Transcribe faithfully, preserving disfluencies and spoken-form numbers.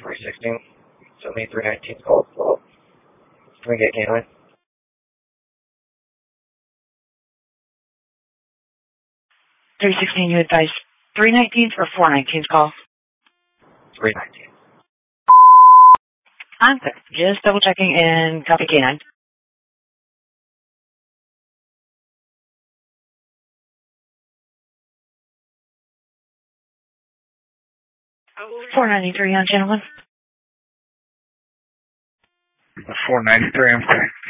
three sixteen. So me three nineteen call. Can we get Canine? three sixteen, you advised three nineteens or four nineteens call? three nineteen. I'm clear. Just double checking and copy Canine. four ninety-three on channel one. four ninety-three, I'm sorry.